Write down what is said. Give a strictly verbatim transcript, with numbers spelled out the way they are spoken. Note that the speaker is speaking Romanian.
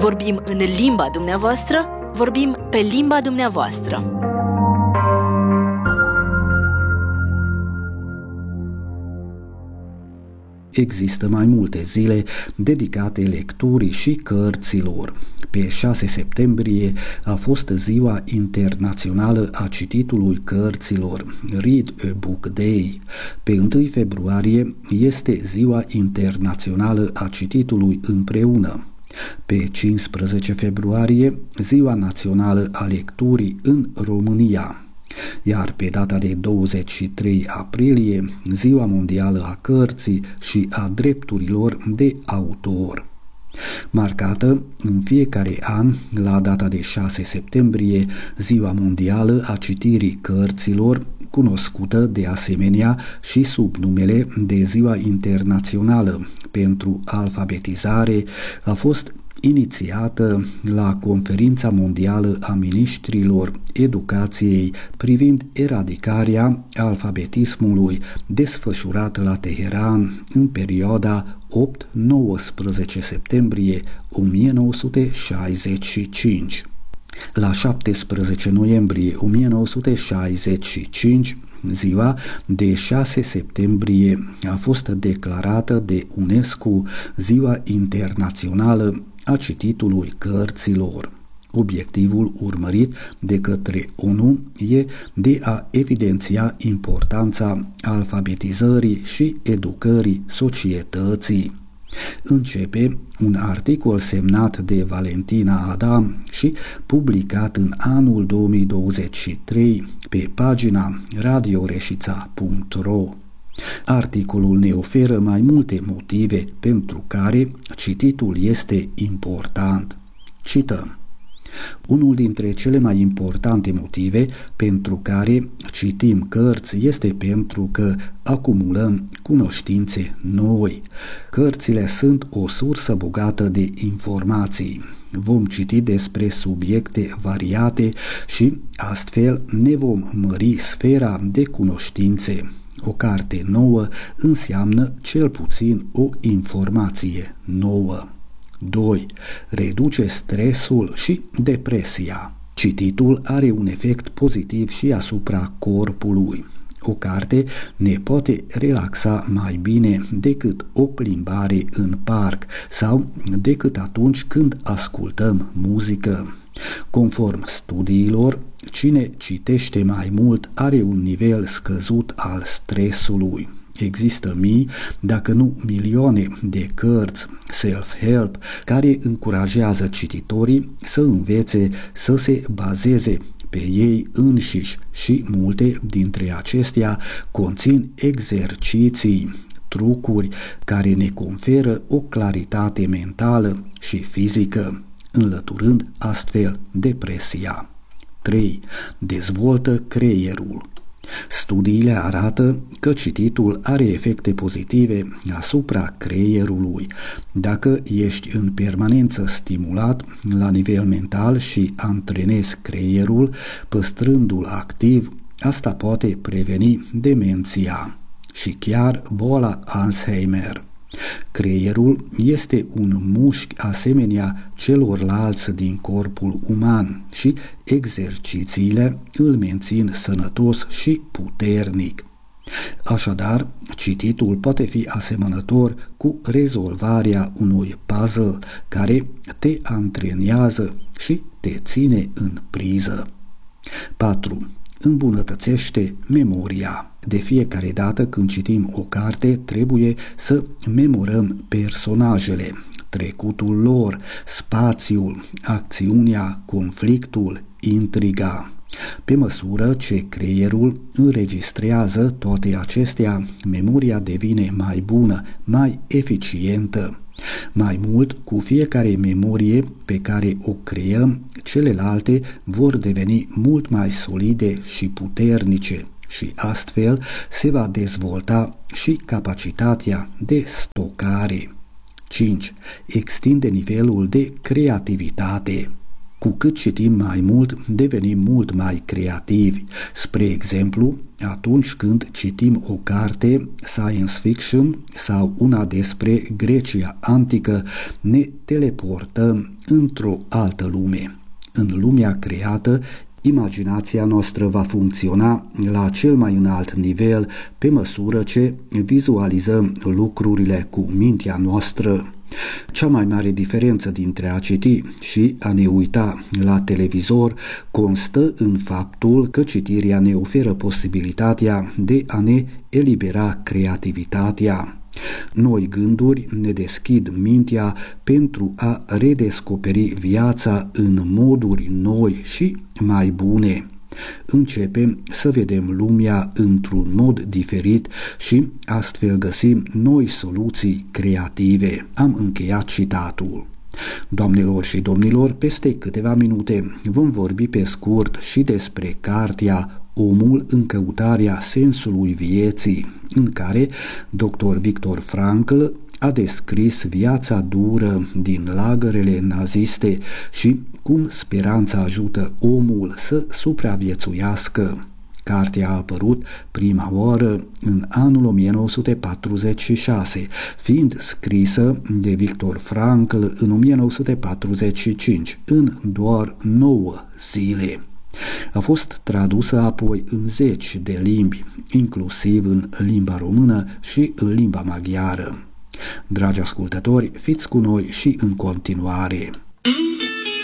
Vorbim în limba dumneavoastră, vorbim pe limba dumneavoastră. Există mai multe zile dedicate lecturii și cărților. Pe șase septembrie a fost Ziua Internațională a Cititului Cărților, Read a Book Day. Pe întâi februarie este Ziua Internațională a Cititului Împreună. Pe cincisprezece februarie, Ziua Națională a Lecturii în România. Iar pe data de douăzeci și trei aprilie, Ziua Mondială a Cărții și a Drepturilor de Autor. Marcată în fiecare an, la data de șase septembrie, Ziua Mondială a Citirii Cărților, cunoscută de asemenea și sub numele de Ziua Internațională pentru Alfabetizare, a fost inițiată la Conferința Mondială a Ministrilor Educației privind eradicarea alfabetismului, desfășurată la Teheran în perioada opt nouăsprezece septembrie o mie nouă sute șaizeci și cinci. La șaptesprezece noiembrie o mie nouă sute șaizeci și cinci, ziua de șase septembrie a fost declarată de UNESCO Ziua Internațională a Cititului Cărților. Obiectivul urmărit de către ONU e de a evidenția importanța alfabetizării și educării societății. Începe un articol semnat de Valentina Adam și publicat în anul două mii douăzeci și trei pe pagina radio reșița punct ro. Articolul ne oferă mai multe motive pentru care cititul este important. Cităm. Unul dintre cele mai importante motive pentru care citim cărți este pentru că acumulăm cunoștințe noi. Cărțile sunt o sursă bogată de informații. Vom citi despre subiecte variate și astfel ne vom mări sfera de cunoștințe. O carte nouă înseamnă cel puțin o informație nouă. doi. Reduce stresul și depresia. Cititul are un efect pozitiv și asupra corpului. O carte ne poate relaxa mai bine decât o plimbare în parc sau decât atunci când ascultăm muzică. Conform studiilor, cine citește mai mult are un nivel scăzut al stresului. Există mii, dacă nu milioane de cărți self-help care încurajează cititorii să învețe să se bazeze pe ei înșiși și multe dintre acestea conțin exerciții, trucuri care ne conferă o claritate mentală și fizică, înlăturând astfel depresia. trei. Dezvoltă creierul. Studiile arată că cititul are efecte pozitive asupra creierului. Dacă ești în permanență stimulat la nivel mental și antrenezi creierul, păstrându-l activ, asta poate preveni demenția și chiar boala Alzheimer. Creierul este un mușchi asemenea celorlalți din corpul uman și exercițiile îl mențin sănătos și puternic. Așadar, cititul poate fi asemănător cu rezolvarea unui puzzle care te antrenează și te ține în priză. patru. Îmbunătățește memoria. De fiecare dată când citim o carte, trebuie să memorăm personajele, trecutul lor, spațiul, acțiunea, conflictul, intriga. Pe măsură ce creierul înregistrează toate acestea, memoria devine mai bună, mai eficientă. Mai mult, cu fiecare memorie pe care o creăm, celelalte vor deveni mult mai solide și puternice și astfel se va dezvolta și capacitatea de stocare. cinci. Extinde nivelul de creativitate. Cu cât citim mai mult, devenim mult mai creativi. Spre exemplu, atunci când citim o carte science fiction sau una despre Grecia antică, ne teleportăm într-o altă lume. În lumea creată, imaginația noastră va funcționa la cel mai înalt nivel pe măsură ce vizualizăm lucrurile cu mintea noastră. Cea mai mare diferență dintre a citi și a ne uita la televizor constă în faptul că citirea ne oferă posibilitatea de a ne elibera creativitatea. Noi gânduri ne deschid mintea pentru a redescoperi viața în moduri noi și mai bune. Începem să vedem lumea într-un mod diferit și astfel găsim noi soluții creative. Am încheiat citatul. Doamnelor și domnilor, peste câteva minute vom vorbi pe scurt și despre cartea Omul în căutarea sensului vieții, în care doctor Viktor Frankl a descris viața dură din lagărele naziste și cum speranța ajută omul să supraviețuiască. Cartea a apărut prima oară în anul o mie nouă sute patruzeci și șase, fiind scrisă de Viktor Frankl în o mie nouă sute patruzeci și cinci, în doar nouă zile. A fost tradusă apoi în zeci de limbi, inclusiv în limba română și în limba maghiară. Dragi ascultători, fiți cu noi și în continuare.